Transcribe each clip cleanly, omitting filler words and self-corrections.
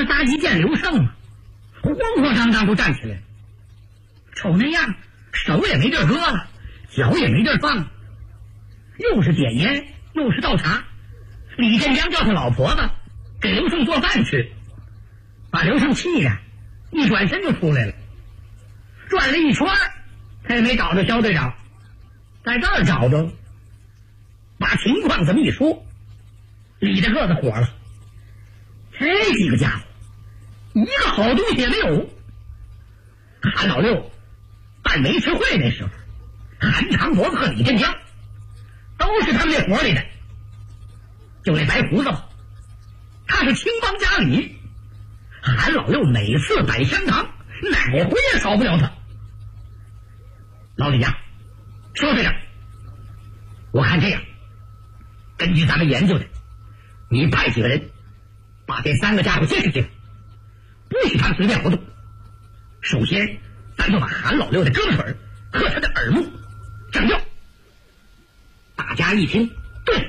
们仨一见刘胜啊，慌慌张张都站起来了，瞅那样，手也没地儿搁了，脚也没地儿放，又是点烟又是倒茶。李振江叫他老婆子给刘胜做饭吃，把刘胜气的一转身就出来了，转了一圈他也没找着肖队长，在这儿找着，把情况这么一说，李大个子火了，这几个家伙一个好东西也没有。韩老六办媒吃会那时候，韩长伯和李振江都是他们这伙里的，就那白胡子吧，他是青帮家里，韩老六每次摆香堂哪回也少不了他。老李呀，说队长，我看这样，根据咱们研究的，你派几个人把这3个家伙接进来，不许他们随便活动。首先咱就把韩老六的胳膊腿和他的耳目整掉。大家一听，对。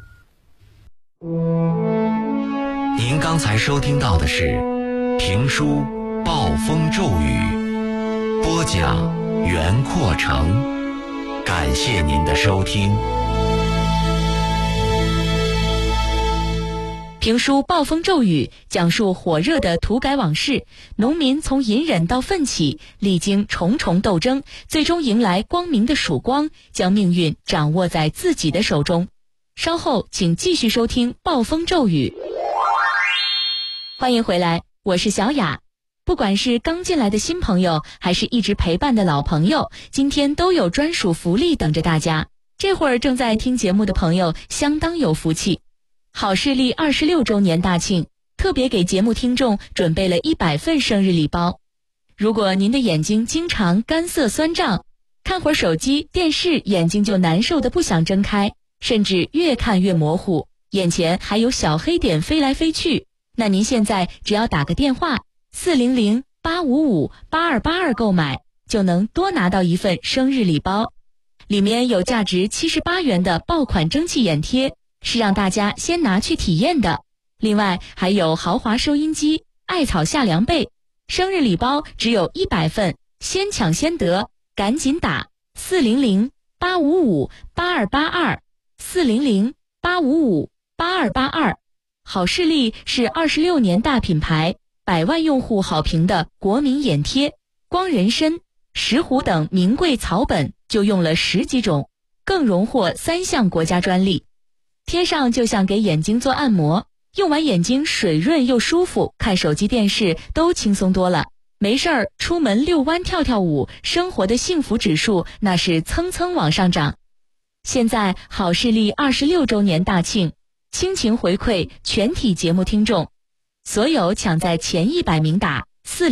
您刚才收听到的是评书《暴风骤雨》，播讲袁阔成，感谢您的收听。 评书《暴风骤雨》讲述火热的土改往事，农民从隐忍到奋起，历经重重斗争，最终迎来光明的曙光，将命运掌握在自己的手中。稍后请继续收听《暴风骤雨》。欢迎回来，我是小雅。不管是刚进来的新朋友，还是一直陪伴的老朋友，今天都有专属福利等着大家。这会儿正在听节目的朋友相当有福气。好视力26周年大庆，特别给节目听众准备了100份生日礼包。如果您的眼睛经常干涩酸胀，看会儿手机、电视眼睛就难受的不想睁开，甚至越看越模糊，眼前还有小黑点飞来飞去，那您现在只要打个电话400-855-8282购买，就能多拿到1份生日礼包。里面有价值78元的爆款蒸汽眼贴，是让大家先拿去体验的。另外还有豪华收音机、艾草夏凉被。生日礼包只有100份，先抢先得，赶紧打400-855-8282 400-855-8282。好视力是26年大品牌，100万用户好评的国民眼贴，光人参、石斛等名贵草本就用了10几种，更荣获3项国家专利。贴上就像给眼睛做按摩，用完眼睛水润又舒服，看手机电视都轻松多了。没事儿出门遛弯跳跳舞，生活的幸福指数那是蹭蹭往上涨。现在好视力26周年大庆，倾情回馈全体节目听众，所有抢在前100名打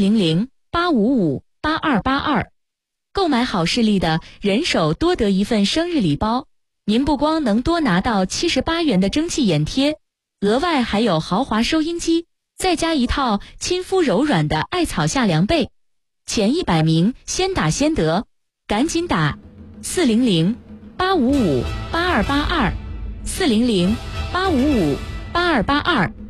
400-855-8282，购买好视力的人手多得1份生日礼包。您不光能多拿到78元的蒸汽眼贴，额外还有豪华收音机，再加一套亲肤柔软的艾草夏凉被。前100名先打先得，赶紧打400-855-8282 400-855-8282。